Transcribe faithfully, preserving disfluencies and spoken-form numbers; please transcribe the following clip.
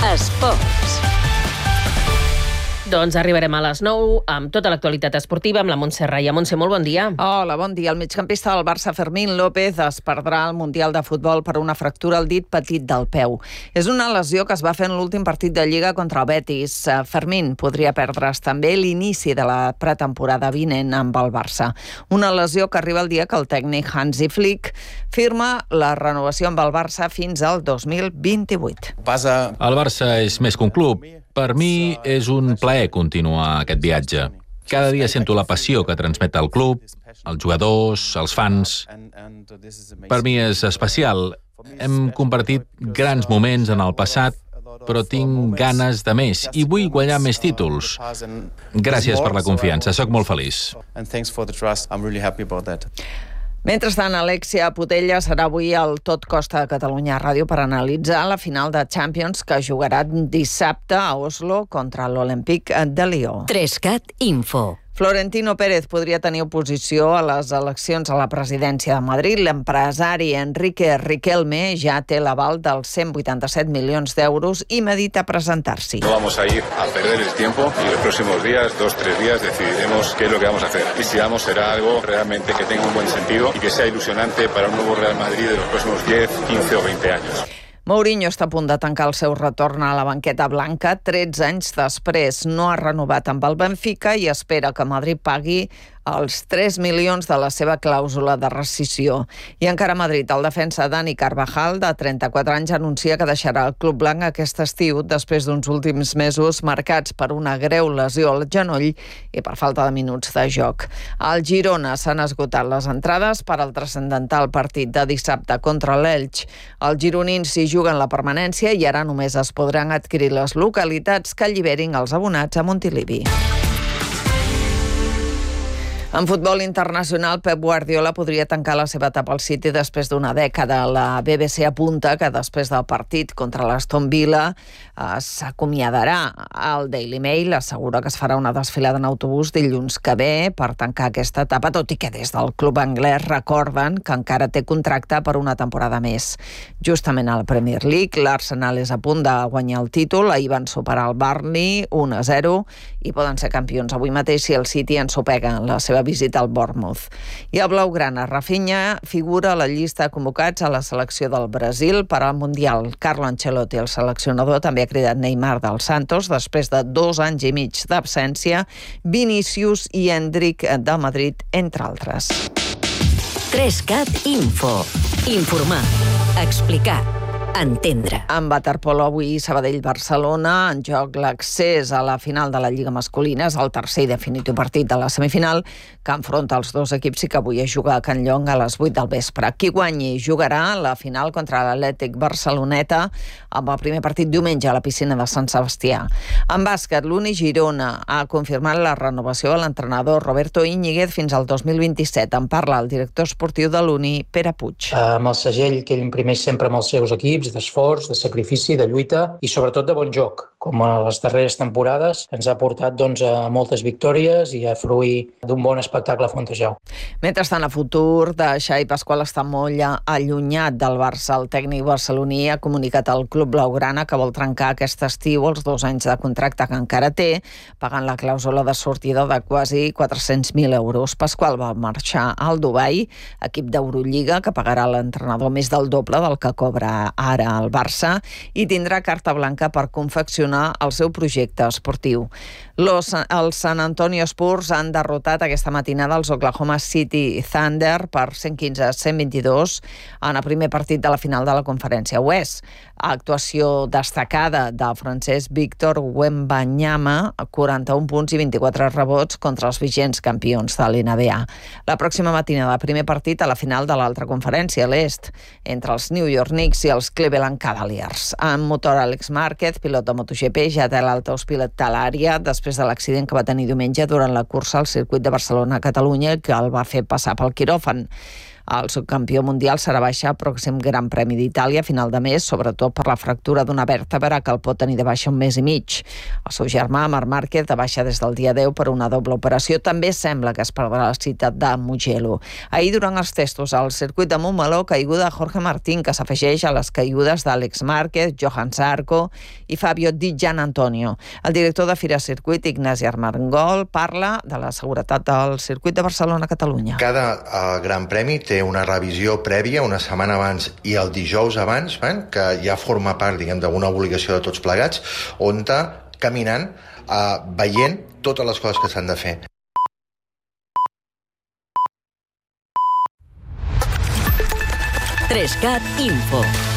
Esports. Doncs arribarem a les nou amb tota l'actualitat esportiva amb la Montse Raya. Montse, molt bon dia. Hola, bon dia. El migcampista del Barça, Fermín López, es perdrà el Mundial de Futbol per una fractura al dit petit del peu. És una lesió que es va fer en l'últim partit de Lliga contra el Betis. Fermín podria perdre's també l'inici de la pretemporada vinent amb el Barça. Una lesió que arriba el dia que el tècnic Hansi Flick firma la renovació amb el Barça fins al dos mil vint-i-vuit. El Barça és més que un club. Per mi és un plaer continuar aquest viatge. Cada dia sento la passió que transmet el club, els jugadors, els fans. Per mi és especial. Hem compartit grans moments en el passat, però tinc ganes de més i vull guanyar més títols. Gràcies per la confiança, sóc molt feliç. Mentrestant, Alexia Putella serà avui al Tot Costa de Catalunya Ràdio per analitzar la final de Champions que jugarà dissabte a Oslo contra l'Olympique de Lió. Trescat Info. Florentino Pérez podria tenir oposició a les eleccions a la presidència de Madrid. L'empresari Enrique Riquelme ja té l'aval dels cent vuitanta-set milions d'euros i medita presentar-s'hi. No vamos a ir a perder el tiempo y los próximos días, dos, tres días, decidiremos qué es lo que vamos a hacer. Y si vamos, será algo realmente que tenga un buen sentido y que sea ilusionante para un nuevo Real Madrid de los próximos diez, quince o veinte años. Mourinho està a punt de tancar el seu retorn a la banqueta blanca. tretze anys després no ha renovat amb el Benfica i espera que Madrid pagui els tres milions de la seva clàusula de rescissió. I encara a Madrid, el defensa Dani Carvajal, de trenta-quatre anys, anuncia que deixarà el club blanc aquest estiu després d'uns últims mesos marcats per una greu lesió al genoll i per falta de minuts de joc. Al Girona s'han esgotat les entrades per al transcendental partit de dissabte contra l'Elx. Els gironins s'hi juguen la permanència i ara només es podran adquirir les localitats que alliberin els abonats a Montilivi. En futbol internacional, Pep Guardiola podria tancar la seva etapa al City després d'una dècada. La B B C apunta que després del partit contra l'Aston Villa eh, s'acomiadarà. El Daily Mail assegura que es farà una desfilada en autobús dilluns que ve per tancar aquesta etapa, tot i que des del club anglès recorden que encara té contracte per una temporada més. Justament a la Premier League, l'Arsenal és a punt de guanyar el títol. Ahir van superar el Burnley un a zero i poden ser campions avui mateix si el City ensopega la seva visita al Bournemouth. I el blaugrana Rafinha figura a la llista de convocats a la selecció del Brasil per al Mundial. Carlo Ancelotti, el seleccionador, també ha cridat Neymar del Santos després de dos anys i mig d'absència, Vinícius i Endrick de Madrid, entre altres. Trescat Info. Informar. Explicar. Entendre. En waterpolo avui Sabadell-Barcelona, en joc l'accés a la final de la Lliga Masculina, és el tercer i definitiu partit de la semifinal que enfronta els dos equips i que avui es juga a Can Llong a les vuit del vespre. Qui guanyi jugarà la final contra l'Atlètic Barceloneta amb el primer partit diumenge a la piscina de Sant Sebastià. En bàsquet, l'Uni Girona ha confirmat la renovació de l'entrenador Roberto Íñiguez fins al dos mil vint-i-set. En parla el director esportiu de l'Uni, Pere Puig. Amb el segell que ell imprimeix sempre amb els seus equips, d'esforç, de sacrifici, de lluita i sobretot de bon joc. Com a les darreres temporades ens ha portat doncs, a moltes victòries i a fruir d'un bon espectacle a Fontejau. Mentrestant, a futur de Xavi Pasqual està molt allunyat del Barça. El tècnic barceloní ha comunicat al club blaugrana que vol trencar aquest estiu els dos anys de contracte que encara té, pagant la clàusula de sortida de quasi quatre-cents mil euros. Pasqual va marxar al Dubai, equip d'Eurolliga, que pagarà l'entrenador més del doble del que cobra ara al Barça, i tindrà carta blanca per confeccionar el seu projecte esportiu. Los, els San Antonio Spurs han derrotat aquesta matinada els Oklahoma City Thunder per cent quinze a cent vint-i-dos en el primer partit de la final de la Conferència Oest. Actuació destacada de Francesc Víctor Wembanyama, quaranta-un punts i vint-i-quatre rebots contra els vigents campions de l'N B A. La pròxima matinada, primer partit a la final de l'altra conferència, l'Est, entre els New York Knicks i els Cleveland Cavaliers. En motor, Alex Márquez, pilot de MotoGP, ja té l'alta hospital a l'àrea després de l'accident que va tenir diumenge durant la cursa al circuit de Barcelona-Catalunya, que el va fer passar pel quiròfan. El subcampió mundial serà baixa al pròxim Gran Premi d'Itàlia a final de mes, sobretot per la fractura d'una vèrtebra que el pot tenir de baixa un mes i mig. El seu germà, Marc Márquez, de baixa des del dia deu per una doble operació, també sembla que es perdrà la cita de Mugello. Ahir, durant els testos al circuit de Montmeló, caiguda de Jorge Martín, que s'afegeix a les caigudes d'Àlex Márquez, Johan Zarco i Fabio Di Gianantonio. El director de Fira Circuit, Ignasi Armengol, parla de la seguretat del circuit de Barcelona-Catalunya. Cada uh, Gran Premi té una revisió prèvia una setmana abans i el dijous abans, eh, que ja forma part, diguem, d'una obligació de tots plegats, on caminant, uh, veient totes les coses que s'han de fer. tres cat Info.